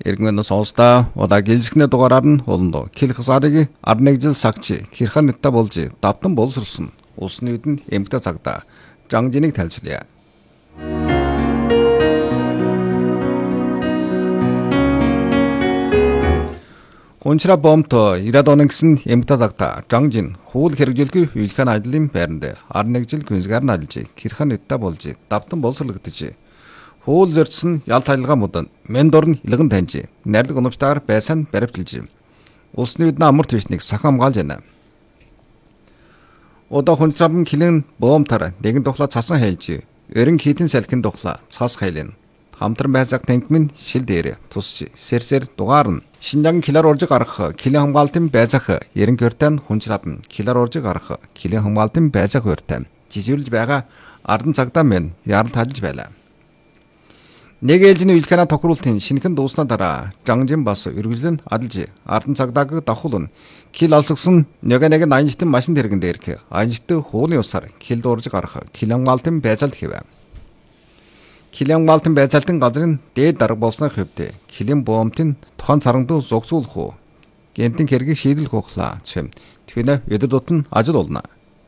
Иргэн сонсдоо удаа гэлзэхнэ дугаараар нь олондоо кил хасарыг 11 жил сагчи кирхан нутта болж давтан боловсруулсан. Улсны үдэн эмгтэ цагта Жангжиныг тайлбарлая. Хунчра бомто 90 оны гэсэн эмгтэ цагта Жангжин хууль хэрэгжүүлэхгүй үйлхэн ажлын байранд 11 жил гүнзгийгээр нь ажиллаж кирхан нутта болж давтан боловсруулагдаж хууль зорьсон ял тайлгаа мудан мендорн илгэн таньж найрлаг оновчтойгоор байсан баримтжилж улсны үднэ амар твшнийг сахан хамгаалж байна. Удаа хунчрам килэн боомтар нэгэн тухла цасан хайлж ерэн хитэн салхин тухла цас хайлын хамтран байцаг танкмын шил дээр тусч сэрсэр дугаар нь Шинжаан килар орж гарах килэн хамгаалтын байцаг ерэн гөртэн хунчрам килар орж гарах килэн хамгаалтын байцаг хөртэн жижирлж байгаа ардан цагдаа мэн ярал тажилж байлаа. Нэг ээлжийн үйлхэнэ тохируултын шинэхэн дууснаа дараа Жангжин бас үргэлжлэн адилж ардан цагдааг давхуулна. Кил алсгсан нэг анжитын машин тэрэгэн дээрх анжит хууны усаар кил дуурж гарах килэн хамгаалтын байцаалт хэвэ. Килэн хамгаалтын байцаалтын газрын дээд дарга болсны хувьд килэн боомтын тухайн царанд зогсуулах уу гентэн хэргийг шийдэл хуухлаа чим түүнэ өдөр тутан ажил болно.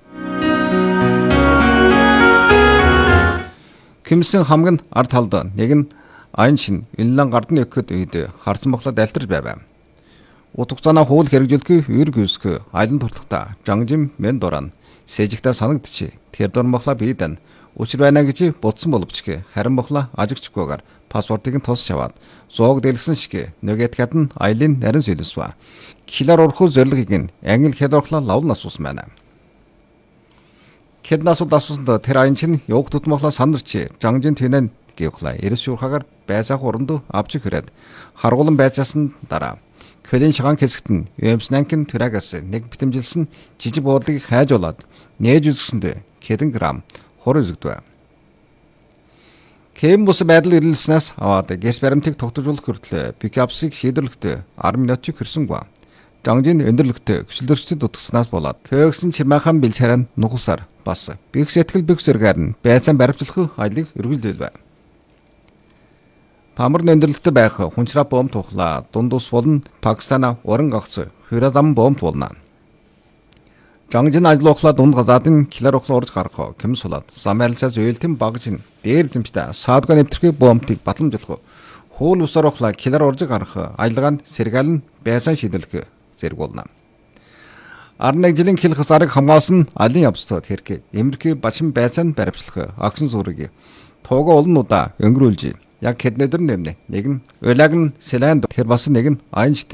Кимсэн хамгийн ард талд нэг нь айн шин инлан гардны өгөхөд үед харсан бохлоод альтарч байв. Утгацаана хууль хэрэгжүүлэхгүй үер гүйсэх айлын туртлагата Жангжин мен дуран сэжигтээ санагдчих. Тэр дур бохлоо биедан учир байна гэж бодсон боловч харин бохлоо ажигчгүйгээр паспортыг нь тосч аваад зоог дэлгсэн шиг нөгөөдгад нь айлын нарийн сүлсвэ. Килар урах зорилгыг нь англи хялбарлаа лавлан асуусан байна. Кеднасууд асуусанд тэр айн чинь явах тутмахлаа сандарч Жангжин тэнэн гэвхлаа. Эрэс шуурхагаар байцаах уранд авч хүрээд харгуулан байцаасан дараа Көлэн шагаан хэсэгт нь Эмснанкин тэрагаас нэг битэмжилсэн жижиг буудлыг хайж болоод нээж үзсэндээ хэдэн грамм хор үзэгдэв. Кэм бус байдал ирэлснээс аваад гэрс баримтыг тогтоожуулах хүртэл пикапсыг шийдвэрлэхдээ 10 минутыг хүрсэнгүй. Жангжин өндөрлөгтөө хүсэлдөрчдөд утгаснаас болоод көөгсөн чимээхан бэлчээрэн нугасаар бас бих сэтгэл бих зэргээр нь байцаан баримтлах ажлыг өргөлдөв. Памар өндөрлөлтөд байх хунчраа бомб тухлаа дундус болон Пакистана уран гагц хөрөдам бомб болно. Жангжин ажил ухлаа дунд газаадын килар ухлаа орж гарах кэм сулаад самарлцаас уйлтэн багжин дээр зэмжтэй саадгаа нэвтрэх бомбыг батламжлах хуул усаар ухлаа килар орж гарах ажиллагаанд сэргаал нь байцаан шийдвэрлэх зэрэг болно. 11 жилийн кил хасарыг хамгаалсан алын явцад хэрэг эмэрхий бачин байцаанд баримтлах агшин сүрэг тоого олнуудаа өнгөрүүлж яг хэднэдэр нэмнэ. Нэг нь Улагн Селанд тэр бас нэг нь Айншт